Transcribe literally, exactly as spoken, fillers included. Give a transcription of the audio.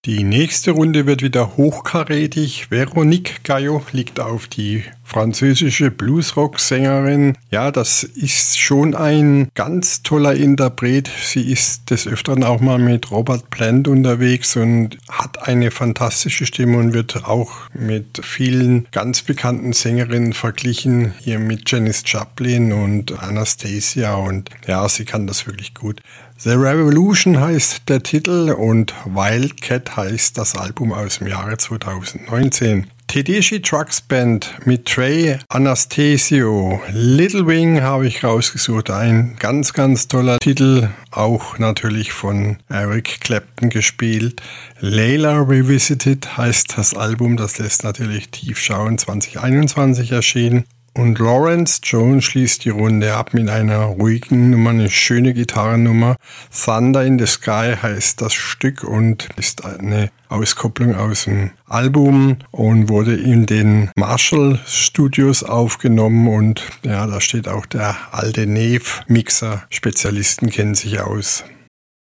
Die nächste Runde wird wieder hochkarätig. Veronique Gaillot liegt auf die französische Bluesrock-Sängerin. Ja, das ist schon ein ganz toller Interpret. Sie ist des Öfteren auch mal mit Robert Plant unterwegs und hat eine fantastische Stimme und wird auch mit vielen ganz bekannten Sängerinnen verglichen. Hier mit Janis Joplin und Anastasia, und ja, sie kann das wirklich gut. The Revolution heißt der Titel und Wildcat heißt das Album aus dem Jahre zweitausendneunzehn. Tedeschi Trucks Band mit Trey Anastasio. Little Wing habe ich rausgesucht. Ein ganz, ganz toller Titel. Auch natürlich von Eric Clapton gespielt. Layla Revisited heißt das Album. Das lässt natürlich tief schauen. zwanzig einundzwanzig erschienen. Und Lawrence Jones schließt die Runde ab mit einer ruhigen Nummer, eine schöne Gitarrennummer. Thunder in the Sky heißt das Stück und ist eine Auskopplung aus dem Album und wurde in den Marshall Studios aufgenommen, und ja, da steht auch der alte Neve Mixer. Spezialisten kennen sich aus.